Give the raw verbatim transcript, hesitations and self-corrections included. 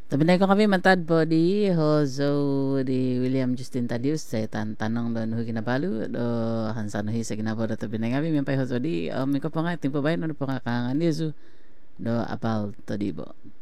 Tapi na ko kami mantad po di Hozo di William Justin Tadius saya tan tanong don hu kinabalu do hansan hi sa ginabo do tabi na kami may Hozo di um, ko pa nga timpo bayan ano pa nga kangan Yesu do apal to di bo.